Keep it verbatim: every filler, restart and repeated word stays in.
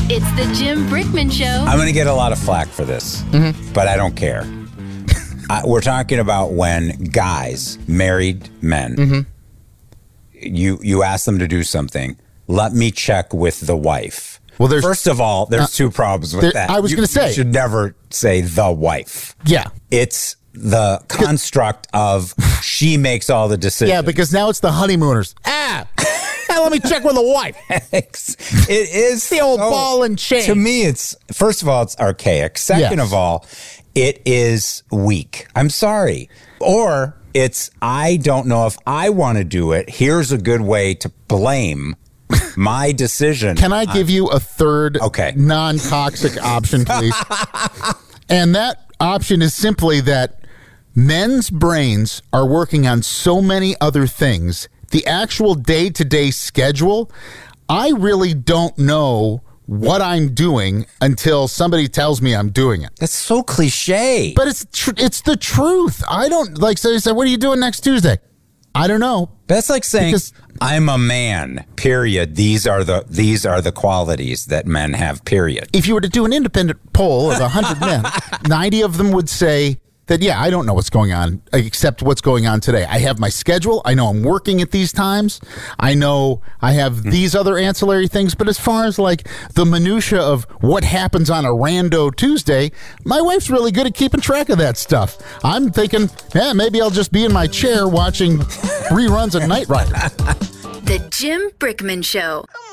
It's the Jim Brickman Show. I'm going to get a lot of flack for this, mm-hmm. but I don't care. I, we're talking about when guys, married men, mm-hmm. you you ask them to do something. Let me check with the wife. Well, there's, First of all, there's uh, two problems with there, that. I was going to say. You should never say the wife. Yeah. It's the construct of she makes all the decisions. Yeah, because now it's the honeymooners. Ah! Now let me check with the wife. It is the old so, ball and chain. To me, it's, first of all, it's archaic. Second yes. of all, it is weak. I'm sorry. Or it's, I don't know if I want to do it. Here's a good way to blame my decision. Can I give you a third okay. non-toxic option, please? And that option is simply that men's brains are working on so many other things. The actual day-to-day schedule, I really don't know what I'm doing until somebody tells me I'm doing it. That's so cliche. But it's tr- it's the truth. I don't, like, so you say, what are you doing next Tuesday? I don't know. That's like saying, because, I'm a man, period. These are the these are the qualities that men have, period. If you were to do an independent poll of one hundred men, ninety of them would say that, yeah, I don't know what's going on except what's going on today. I have my schedule. I know I'm working at these times. I know I have these other ancillary things. But as far as like the minutia of what happens on a rando Tuesday, my wife's really good at keeping track of that stuff. I'm thinking, yeah, maybe I'll just be in my chair watching reruns of Knight Rider. The Jim Brickman Show.